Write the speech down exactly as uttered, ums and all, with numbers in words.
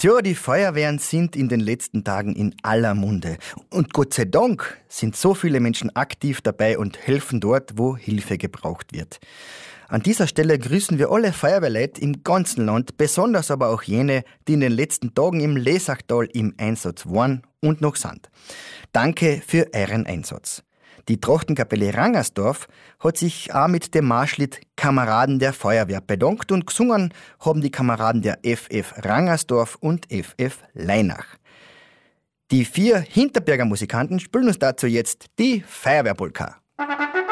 Tja, die Feuerwehren sind in den letzten Tagen in aller Munde. Und Gott sei Dank sind so viele Menschen aktiv dabei und helfen dort, wo Hilfe gebraucht wird. An dieser Stelle grüßen wir alle Feuerwehrleute im ganzen Land, besonders aber auch jene, die in den letzten Tagen im Lesachtal im Einsatz waren und noch sind. Danke für euren Einsatz. Die Trochtenkapelle Rangersdorf hat sich auch mit dem Marschlied Kameraden der Feuerwehr bedankt und gesungen haben die Kameraden der F F Rangersdorf und F F Leinach. Die vier Hinterberger Musikanten spielen uns dazu jetzt die Feuerwehrpolka.